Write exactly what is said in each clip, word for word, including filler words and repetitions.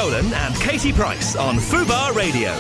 Dolan and Katie Price on Fubar Radio.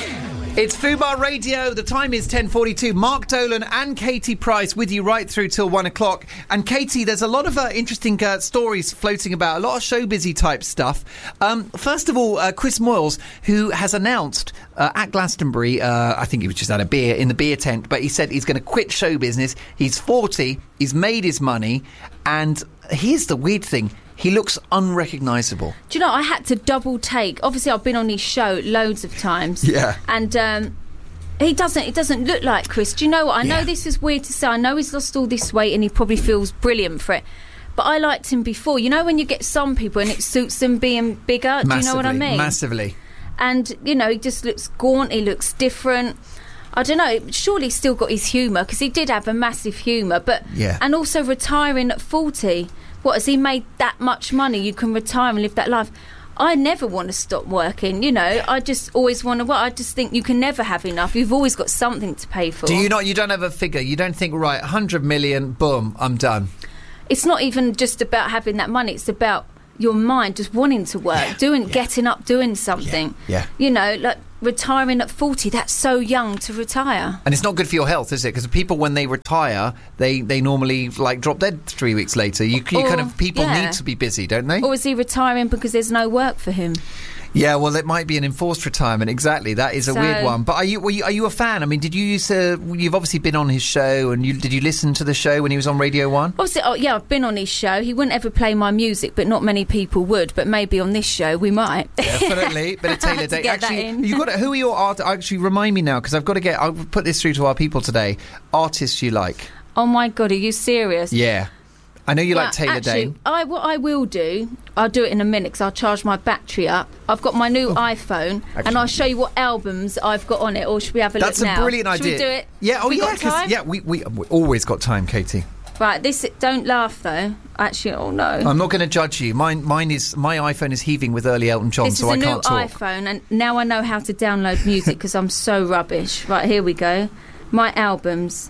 It's Fubar Radio. The time is ten forty-two. Mark Dolan and Katie Price with you right through till one o'clock. And Katie, there's a lot of uh, interesting uh, stories floating about, a lot of showbizy type stuff. Um, first of all, uh, Chris Moyles, who has announced uh, at Glastonbury, uh, I think he was just at a beer in the beer tent, but he said he's going to quit show business. He's forty, he's made his money, and here's the weird thing. He looks unrecognisable. Do you know, I had to double take. Obviously, I've been on his show loads of times. Yeah. And um, he doesn't He doesn't look like Chris. Do you know what? I Yeah. know this is weird to say. I know he's lost all this weight and he probably feels brilliant for it. But I liked him before. You know when you get some people and it suits them being bigger? Massively, Do you know what I mean? Massively. And, you know, he just looks gaunt. He looks different. I don't know. Surely he's still got his humour, because he did have a massive humour. But Yeah. And also retiring at forty. What, has he made that much money? You can retire and live that life. I never want to stop working, you know. I just always want to work. I just think you can never have enough. You've always got something to pay for. Do you not? You don't have a figure. You don't think, right, one hundred million, boom, I'm done. It's not even just about having that money. It's about your mind just wanting to work, Yeah, doing, yeah. getting up, doing something. Yeah, yeah. You know, like retiring at forty. That's so young to retire. And it's not good for your health, is it? Because people, when they retire, they, they normally like drop dead three weeks later. You, you Or- kind of people yeah. need to be busy, don't they? Or is he retiring because there's no work for him? Yeah, well, it might be an enforced retirement. Exactly, that is a So- weird one. But are you, were you are you a fan? I mean, did you used to? You've obviously been on his show, and you did you listen to the show when he was on Radio One? Obviously, oh, yeah, I've been on his show. He wouldn't ever play my music, but not many people would. But maybe on this show, we might. Definitely, bit of Taylor To Day. get that Actually, in. you got to, who are your art? Actually, remind me now, because I've got to get. I'll put this through to our people today. Artists you like? Oh my God, are you serious? Yeah, I know you Well, like Taylor actually, Dane. I, what I will do, I'll do it in a minute because I'll charge my battery up. I've got my new iPhone, Actually- and I'll show you what albums I've got on it. Or should we have a That's look a now? brilliant Should idea. we do it? Yeah. Oh we yeah. got 'cause- time? yeah. We we we always got time, Katie. Right. This. Don't laugh though. Actually, oh no. I'm not going to judge you. Mine mine is my iPhone is heaving with early Elton John, This so is I a new can't talk. iPhone, and now I know how to download music because I'm so rubbish. Right, here we go. My albums.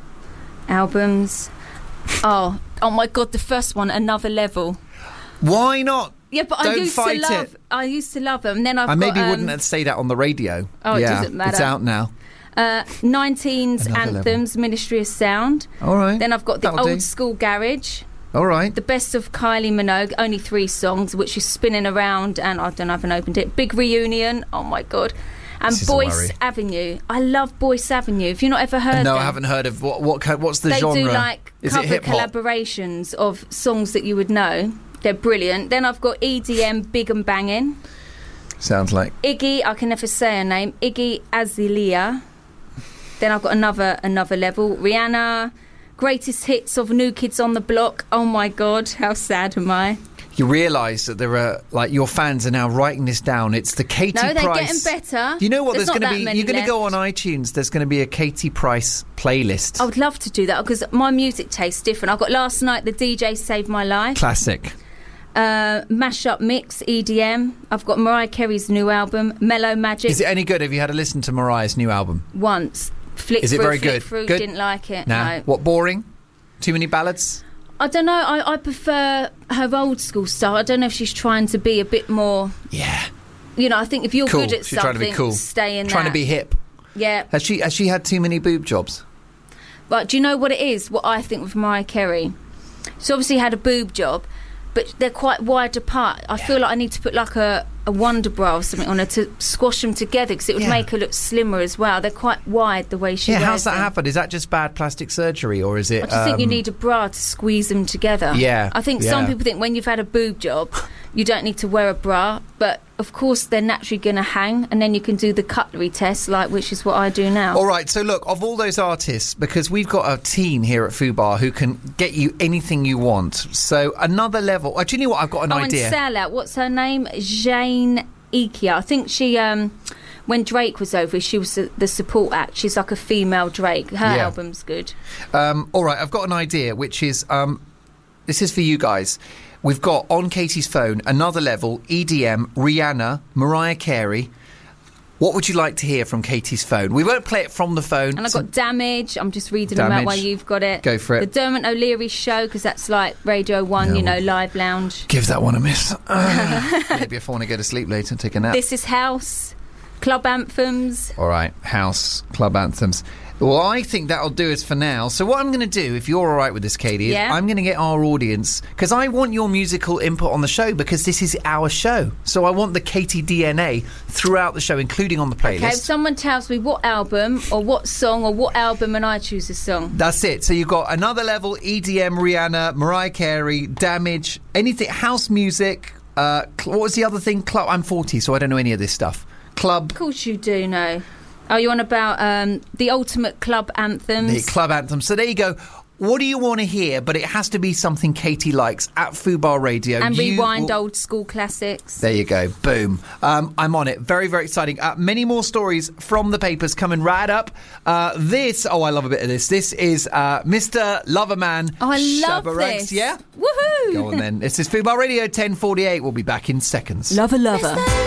Albums. Oh, oh my God! The first one, Another Level. Why not? Yeah, but I Don't used to fight love. it. I used to love them. And then I've I got, maybe um, wouldn't say that on the radio. Oh, it yeah, doesn't matter. It's out now. Uh, nineteens Another Anthems, Ministry of Sound. All right. Then I've got the That'll Old do. School Garage, All right. the Best of Kylie Minogue, only three songs, which is spinning around, and I don't know, I haven't opened it. Big Reunion, oh my God. And This is a Boyce worry. Avenue. I love Boyce Avenue. Have you not ever heard No, them? I haven't heard of what what kind- what's the They genre? do like is it cover hip hop? collaborations of songs that you would know. They're brilliant. Then I've got E D M, Big and Banging. Sounds like. Iggy, I can never say her name. Iggy Azalea. Then I've got another another level. Rihanna, greatest hits of New Kids on the Block. Oh my God, how sad am I? You realise that there are like your fans are now writing this down. It's the Katie No, they're Price. getting better. You know what? There's There's, not going to that be. many You're going to go on left. iTunes. There's going to be a Katie Price playlist. I would love to do that because my music tastes different. I've got Last Night, the D J Saved My Life. Classic. Uh, Mashup Mix, E D M. I've got Mariah Carey's new album, Mellow Magic. Is it any good? Have you had a listen to Mariah's new album? Once. Flick Is it through, very flick good? Through, Good? Didn't like it. Nah. No. What, boring? Too many ballads? I don't know. I, I prefer her old school style. I don't know if she's trying to be a bit more. Yeah. You know, I think if you're Cool. good at She's trying to something, be cool. stay in Trying that. to be hip. Yeah. Has she has she had too many boob jobs? But do you know what it is? What I think with Mariah Carey? She obviously had a boob job, but they're quite wide apart. I feel like I need to put like a, a Wonder Bra or something on her to squash them together because it would Yeah. make her look slimmer as well. They're quite wide the way she Yeah, wears how's that them. happen? Is that just bad plastic surgery, or is it? I just think you um, need a bra to squeeze them together. Yeah, I think some yeah. people think when you've had a boob job, you don't need to wear a bra, but of course they're naturally going to hang, and then you can do the cutlery test, like which is what I do now. All right, so look, of all those artists, because we've got a team here at Fubar who can get you anything you want. So another level. Oh, do you know what? I've got an oh, idea. and Sellout, what's her name? Jane Ikia. I think she, um, when Drake was over, she was the, the support act. She's like a female Drake. Her Yeah. album's good. Um, all right, I've got an idea, which is um, this is for you guys. We've got on Katie's phone another level: E D M, Rihanna, Mariah Carey. What would you like to hear from Katie's phone? We won't play it from the phone. And I've so- got Damage. I'm just reading them out Damage. while you've got it. Go for it. The Dermot O'Leary Show, because that's like Radio one, Yeah, you know, well- live lounge. Give that one a miss. Uh, maybe if I want to go to sleep later and take a nap. This is House. Club Anthems. All right, house, club anthems. Well, I think that'll do us for now. So what I'm going to do, if you're all right with this, Katie, Yeah. is I'm going to get our audience, because I want your musical input on the show, because this is our show. So I want the Katie D N A throughout the show, including on the playlist. Okay, if someone tells me what album or what song or what album and I choose a song. That's it. So you've got Another Level, E D M, Rihanna, Mariah Carey, Damage, anything, house music. Uh, cl- what was the other thing? Club. I'm forty, so I don't know any of this stuff. Club. Of course you do know. Oh, you on about um, the ultimate club anthems? The club anthem. So there you go. What do you want to hear? But it has to be something Katie likes at Fubar Radio. And You rewind will- old school classics. There you go. Boom. Um, I'm on it. Very, very exciting. Uh, many more stories from the papers coming right up. Uh, this, oh, I love a bit of this. This is uh, Mister Loverman. Oh, I love Shabba Ranks. this. Yeah? Woohoo! Go on then. This is Fubar Radio ten forty-eight. We'll be back in seconds. Lover, lover.